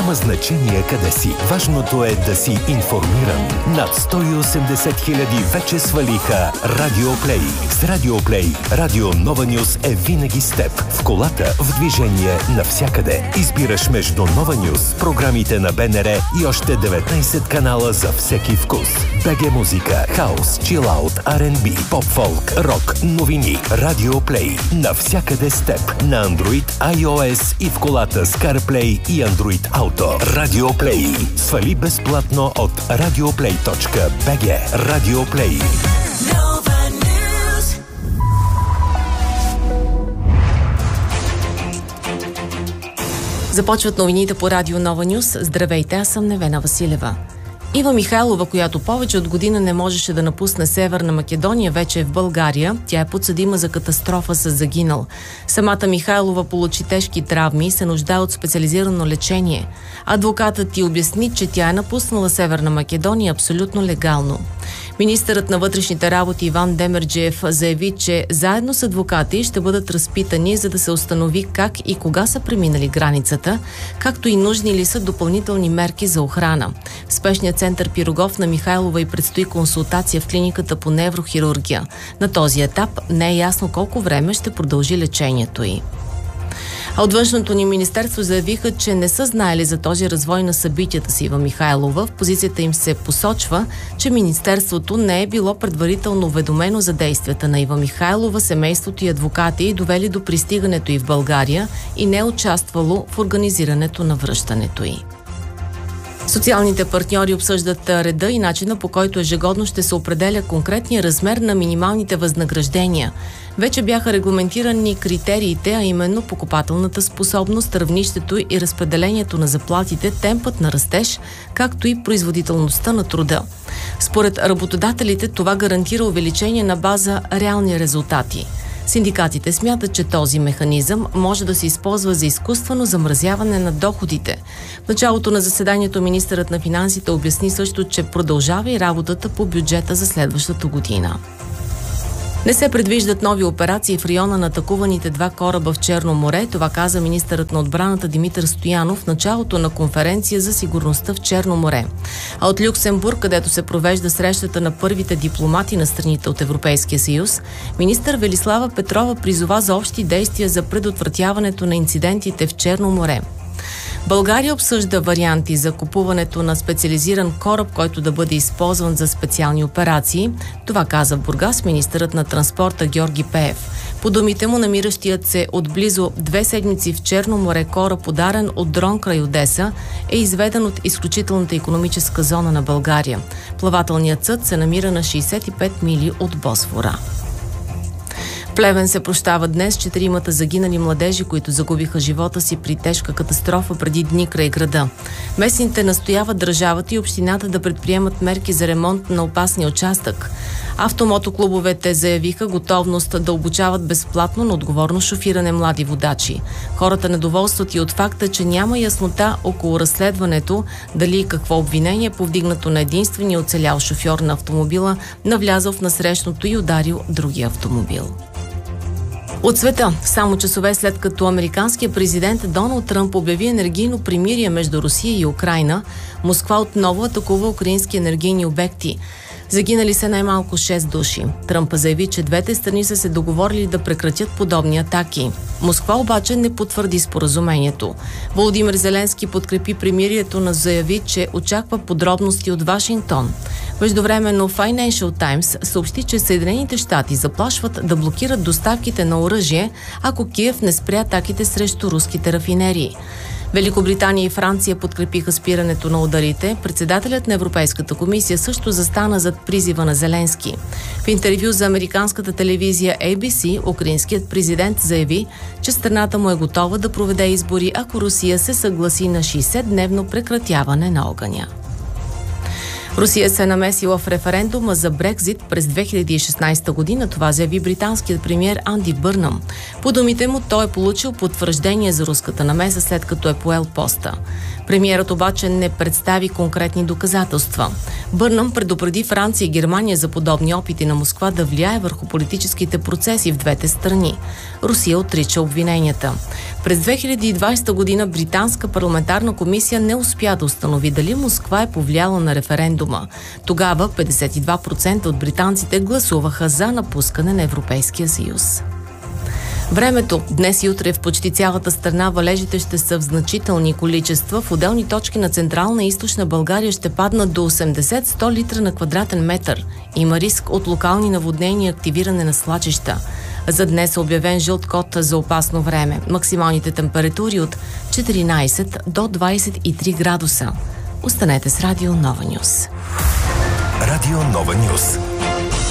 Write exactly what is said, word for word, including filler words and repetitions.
Няма значение къде си. Важното е да си информиран. Над сто и осемдесет хиляди вече свалиха Радио Плей. С Радио Плей, Радио Нова Нюз е винаги с теб. В колата, в движение, навсякъде. Избираш между Нова Нюз, програмите на БНР и още деветнайсет канала за всеки вкус. БГ музика, хаус, чилаут, Ар енд Би, поп-фолк, рок, новини. Радио Плей. Навсякъде с теб. На Android, iOS и в колата с CarPlay и Android Auto. Радио Плей. Свали безплатно от радиоплей точка би джи. Радио Плей. Започват новините по Радио Нова Нюз. Здравейте, аз съм Невена Василева. Ива Михайлова, която повече от година не можеше да напусне Северна Македония, вече е в България. Тя е подсъдима за катастрофа с загинал. Самата Михайлова получи тежки травми и се нуждае от специализирано лечение. Адвокатът ти обясни, че тя е напуснала Северна Македония абсолютно легално. Министърът на вътрешните работи Иван Демерджиев заяви, че заедно с адвокати ще бъдат разпитани, за да се установи как и кога са преминали границата, както и нужни ли са допълнителни мерки за охрана. В спешния център Пирогов на Михайлова и предстои консултация в клиниката по неврохирургия. На този етап не е ясно колко време ще продължи лечението й. А от Външното ни министерство заявиха, че не са знаели за този развой на събитията с Ива Михайлова. В позицията им се посочва, че министерството не е било предварително уведомено за действията на Ива Михайлова, семейството и адвокати, довели до пристигането й в България и не е участвало в организирането на връщането й. Социалните партньори обсъждат реда и начина, по който ежегодно ще се определя конкретния размер на минималните възнаграждения. Вече бяха регламентирани критериите, а именно покупателната способност, равнището и разпределението на заплатите, темпът на растеж, както и производителността на труда. Според работодателите това гарантира увеличение на база реални резултати. Синдикатите смятат, че този механизъм може да се използва за изкуствено замразяване на доходите. В началото на заседанието министърът на финансите обясни също, че продължава и работата по бюджета за следващата година. Не се предвиждат нови операции в района на атакуваните два кораба в Черно море. Това каза министърът на отбраната Димитър Стоянов в началото на конференция за сигурността в Черно море. А от Люксембург, където се провежда срещата на първите дипломати на страните от Европейския съюз, министър Велислава Петрова призова за общи действия за предотвратяването на инцидентите в Черно море. България обсъжда варианти за купуването на специализиран кораб, който да бъде използван за специални операции. Това каза в Бургас министърът на транспорта Георги Пеев. По думите му, намиращият се от близо две седмици в Черно море кораб, ударен от дрон край Одеса, е изведен от изключителната икономическа зона на България. Плавателният съд се намира на шейсет и пет мили от Босфора. Плевен се прощава днес четиримата загинали младежи, които загубиха живота си при тежка катастрофа преди дни край града. Местните настояват държавата и общината да предприемат мерки за ремонт на опасния участък. Автомотоклубовете заявиха готовност да обучават безплатно на отговорно шофиране млади водачи. Хората недоволстват и от факта, че няма яснота около разследването, дали и какво обвинение е повдигнато на единствения оцелял шофьор на автомобила, навлязъл в насрещното и ударил другия автомобил. От света, само часове след като американският президент Доналд Тръмп обяви енергийно примирие между Русия и Украйна, Москва отново атакува украински енергийни обекти. Загинали са най-малко шест души. Тръмп заяви, че двете страни са се договорили да прекратят подобни атаки. Москва обаче не потвърди споразумението. Володимир Зеленски подкрепи примирието, но заяви, че очаква подробности от Вашингтон. Междувременно Financial Times съобщи, че Съединените щати заплашват да блокират доставките на оръжие, ако Киев не спря атаките срещу руските рафинерии. Великобритания и Франция подкрепиха спирането на ударите. Председателят на Европейската комисия също застана зад призива на Зеленски. В интервю за американската телевизия Ей Би Си, украинският президент заяви, че страната му е готова да проведе избори, ако Русия се съгласи на шейсетдневно прекратяване на огъня. Русия се е намесила в референдума за Брекзит през две хиляди и шестнадесета година. Това заяви британският премиер Анди Бърнъм. По думите му, той е получил потвърждение за руската намеса, след като е поел поста. Премиерът обаче не представи конкретни доказателства. Бърнъм предупреди Франция и Германия за подобни опити на Москва да влияе върху политическите процеси в двете страни. Русия отрича обвиненията. През две хиляди и двадесета година британска парламентарна комисия не успя да установи дали Москва е повлияла на референдума. Тогава петдесет и два процента от британците гласуваха за напускане на Европейския съюз. Времето. Днес и утре в почти цялата страна валежите ще са в значителни количества. В отделни точки на Централна и Източна България ще паднат до осемдесет до сто литра на квадратен метър. Има риск от локални наводнения и активиране на свлачища. За днес е обявен жълт код за опасно време. Максималните температури от четиринадесет до двадесет и три градуса. Останете с Радио Нова Нюс. Радио Нова Нюс.